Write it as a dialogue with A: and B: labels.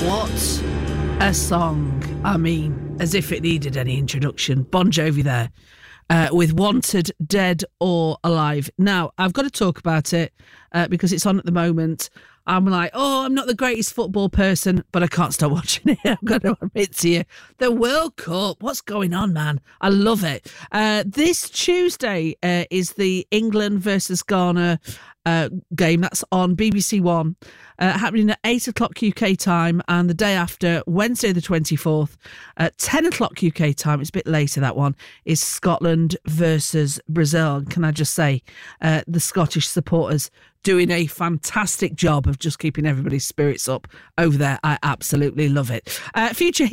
A: What a song. I mean, as if it needed any introduction. Bon Jovi there with Wanted, Dead or Alive. Now, I've got to talk about it because it's on at the moment. I'm like, I'm not the greatest football person, but I can't stop watching it. I've got to admit to you. The World Cup, what's going on, man? I love it. This Tuesday is the England versus Ghana game. That's on BBC One, happening at 8 o'clock UK time, and the day after, Wednesday the 24th, at 10 o'clock UK time, it's a bit later, that one, is Scotland versus Brazil. And can I just say, the Scottish supporters doing a fantastic job of just keeping everybody's spirits up over there. I absolutely love it. Future